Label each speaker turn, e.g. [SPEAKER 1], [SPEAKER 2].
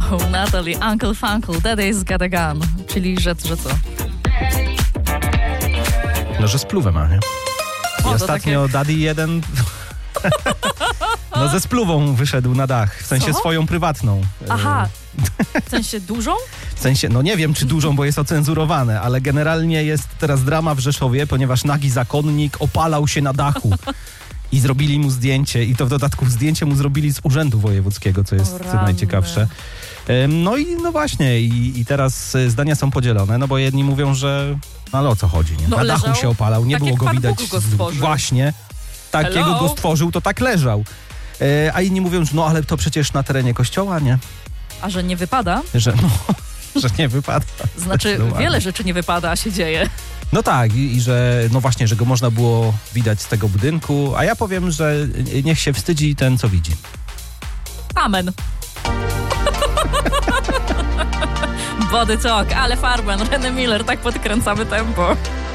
[SPEAKER 1] Natalie, Uncle Funkle, Daddy's Got a Gun. Czyli, że co?
[SPEAKER 2] No, że spluwę ma, nie? I ostatnio
[SPEAKER 1] takie...
[SPEAKER 2] Daddy jeden... No ze spluwą wyszedł na dach, w sensie swoją prywatną.
[SPEAKER 1] Aha, w sensie dużą?
[SPEAKER 2] W sensie, no nie wiem czy dużą, bo jest ocenzurowane, ale generalnie jest teraz drama w Rzeszowie, ponieważ nagi zakonnik opalał się na dachu i zrobili mu zdjęcie i to w dodatku zdjęcie mu zrobili z Urzędu Wojewódzkiego, co jest najciekawsze. No i no właśnie i teraz zdania są podzielone, no bo jedni mówią, że no ale o co chodzi, nie? Na dachu się opalał, nie było go widać. Właśnie, takiego go stworzył, to tak leżał. A inni mówią, że no ale to przecież na terenie kościoła, nie?
[SPEAKER 1] A że nie wypada?
[SPEAKER 2] Że nie wypada.
[SPEAKER 1] Znaczy wiele rzeczy nie wypada, a się dzieje.
[SPEAKER 2] No tak i że no właśnie, że go można było widać z tego budynku, a ja powiem, że niech się wstydzi ten, co widzi.
[SPEAKER 1] Amen. Body Talk, ale Farben, René Miller, tak podkręcamy tempo.